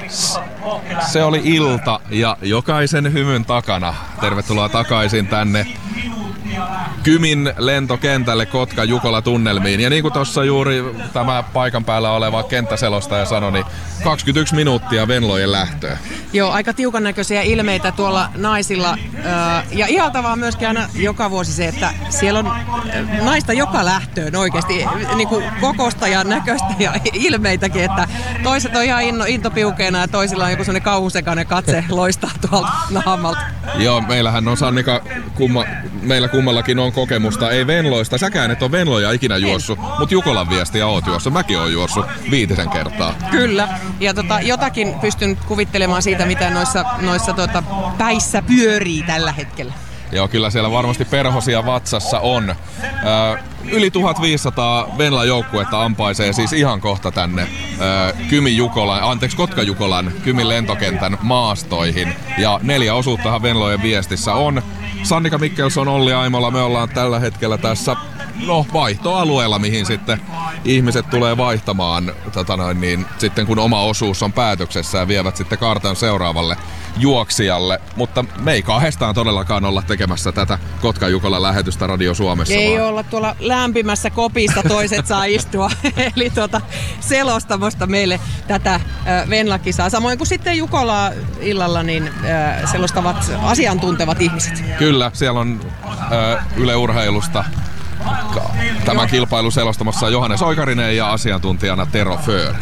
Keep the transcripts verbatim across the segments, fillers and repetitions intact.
Se oli ilta ja jokaisen hymyn takana. Tervetuloa takaisin tänne Kymin lentokentälle Kotka-Jukola-tunnelmiin. Ja niin kuin tuossa juuri tämä paikan päällä oleva kenttäselostaja sanoi, niin kaksikymmentäyksi minuuttia Venlojen lähtöä. Joo, aika tiukan näköisiä ilmeitä tuolla naisilla. Ja ihaltavaa myöskin aina joka vuosi se, että siellä on naista joka lähtöön oikeasti niin kuin kokosta ja näköistä ja ilmeitäkin, että toiset on ihan inno, intopiukeena ja toisilla on joku sellainen kauhusekainen katse loistaa tuolta naamalta. Joo, meillähän on Sannika, kumma, meillä kummallakin on kokemusta, ei Venloista, säkään et ole Venloja ikinä juossut, mutta Jukolan viestiä oot juossut, mäkin oon juossut viitisen kertaa. Kyllä, ja tota, jotakin pystyn kuvittelemaan siitä, mitä noissa, noissa tota, päissä pyörii tällä hetkellä. Joo, kyllä siellä varmasti perhosia vatsassa on. Ö, yli tuhatviisisataa Venla joukkuetta ampaisee siis ihan kohta tänne ö, Kymin Jukolan, anteeksi Kotka-Jukolan Kymin lentokentän maastoihin. Ja neljä osuuttahan Venlojen viestissä on. Sannika Mikkelson, Olli Aimola, me ollaan tällä hetkellä tässä no, vaihtoalueella, mihin sitten ihmiset tulee vaihtamaan tota noin, niin, sitten kun oma osuus on päätöksessä ja vievät sitten kartan seuraavalle juoksijalle. Mutta me ei kahdestaan todellakaan olla tekemässä tätä Kotka-Jukolan lähetystä Radio Suomessa. Ei vaan olla tuolla lämpimässä kopissa, toiset saa istua. Eli tuota, selostamosta meille tätä äh, Venla-kisaa. Samoin kuin sitten Jukolaa illalla niin äh, selostavat asiantuntevat ihmiset. Kyllä, siellä on äh, Yle Urheilusta tämän kilpailun selostamassa Johannes Oikarinen ja asiantuntijana Tero Föör.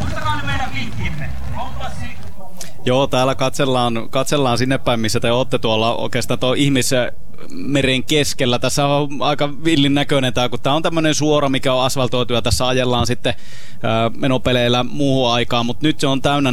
Joo, täällä katsellaan, katsellaan sinne päin, missä te olette tuolla oikeastaan tuo ihmismeren keskellä. Tässä on aika villin näköinen tämä, kun tämä on tämmöinen suora, mikä on asfaltoitu ja tässä ajellaan sitten ää, menopeleillä muuhun aikaan, mutta nyt se on täynnä